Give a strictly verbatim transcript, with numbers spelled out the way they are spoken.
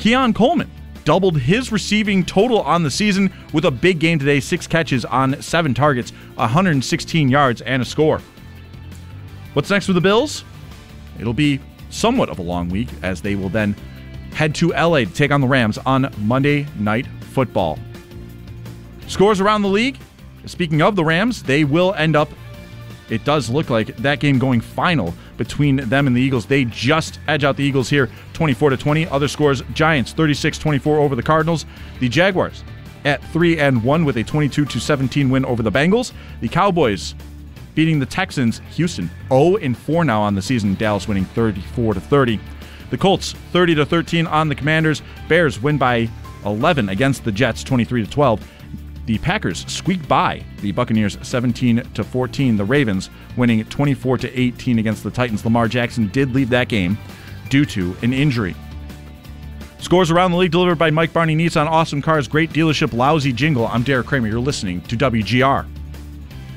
Keon Coleman doubled his receiving total on the season with a big game today, six catches on seven targets, one hundred sixteen yards, and a score. What's next for the Bills? It'll be somewhat of a long week as they will then head to L A to take on the Rams on Monday Night Football. Scores around the league. Speaking of the Rams, they will end up, it does look like, that game going final between them and the Eagles. They just edge out the Eagles here twenty-four to twenty. Other scores, Giants thirty-six twenty-four over the Cardinals. The Jaguars at three and one with a twenty-two to seventeen win over the Bengals. The Cowboys beating the Texans. Houston oh and four now on the season. Dallas winning thirty-four to thirty. The Colts thirty to thirteen on the Commanders. Bears win by eleven against the Jets twenty-three to twelve. The Packers squeak by the Buccaneers seventeen to fourteen. The Ravens winning twenty-four to eighteen against the Titans. Lamar Jackson did leave that game due to an injury. Scores around the league delivered by Mike Barney Nissan. Awesome Cars, great dealership, lousy jingle. I'm Derek Kramer. You're listening to W G R.